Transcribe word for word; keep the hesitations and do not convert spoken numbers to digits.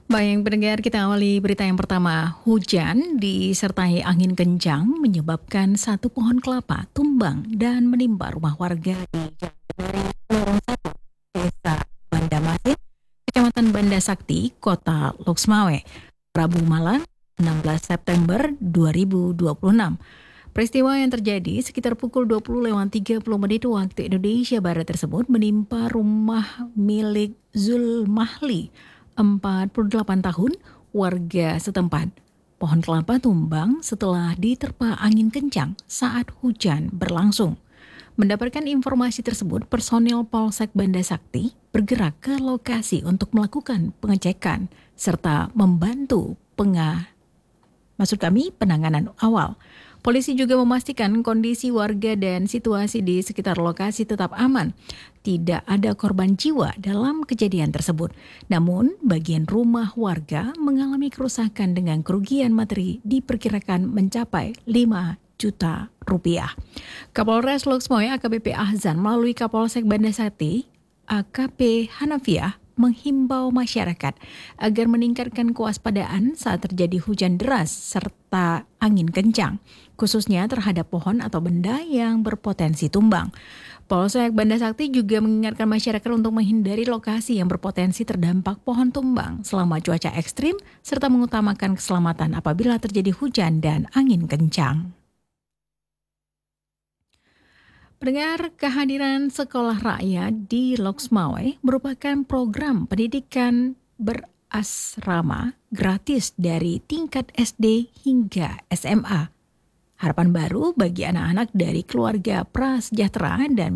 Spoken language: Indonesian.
Baik, pendengar, kita awali berita yang pertama. Hujan disertai angin kencang menyebabkan satu pohon kelapa tumbang dan menimpa rumah warga di Jalan Lorong satu, Desa Banda Masin, Kecamatan Banda Sakti, Kota Loksmawe, Rabu malam enam belas September dua ribu dua puluh enam. Peristiwa yang terjadi sekitar pukul dua puluh lewat tiga puluh menit waktu Indonesia Barat tersebut menimpa rumah milik Zulmahli, empat puluh delapan tahun, warga setempat. Pohon kelapa tumbang setelah diterpa angin kencang saat hujan berlangsung. Mendapatkan informasi tersebut, personil Polsek Banda Sakti bergerak ke lokasi untuk melakukan pengecekan serta membantu pengah, maksud kami penanganan awal. Polisi juga memastikan kondisi warga dan situasi di sekitar lokasi tetap aman. Tidak ada korban jiwa dalam kejadian tersebut. Namun, bagian rumah warga mengalami kerusakan dengan kerugian materi diperkirakan mencapai lima juta rupiah. Kapolres Loksmawe A K B P Ahzan melalui Kapolsek Banda Sakti A K P Hanafiah menghimbau masyarakat agar meningkatkan kewaspadaan saat terjadi hujan deras serta angin kencang, khususnya terhadap pohon atau benda yang berpotensi tumbang. Polsek Banda Sakti juga mengingatkan masyarakat untuk menghindari lokasi yang berpotensi terdampak pohon tumbang selama cuaca ekstrim, serta mengutamakan keselamatan apabila terjadi hujan dan angin kencang. Pendengar, kehadiran sekolah rakyat di Loksmawe merupakan program pendidikan berasrama gratis dari tingkat S D hingga S M A. Harapan baru bagi anak-anak dari keluarga prasejahtera dan